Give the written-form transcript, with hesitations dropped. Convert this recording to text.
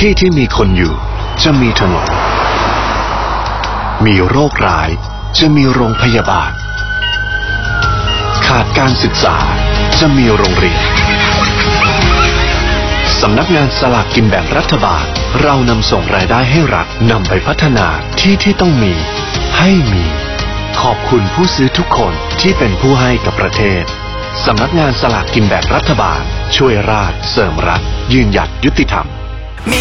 ที่ที่มีคนอยู่จะมีถนนมีโรคร้ายจะมีโรงพยาบาลขาดการศึกษาจะมีโรงเรียนสำนักงานสลากกินแบ่งรัฐบาลเรานำส่งรายได้ให้รัฐนำไปพัฒนาที่ที่ต้องมีให้มีขอบคุณผู้ซื้อทุกคนที่เป็นผู้ให้กับประเทศสำนักงานสลากกินแบ่งรัฐบาลช่วยราษฎร์เสริมรัฐยืนหยัดยุติธรรม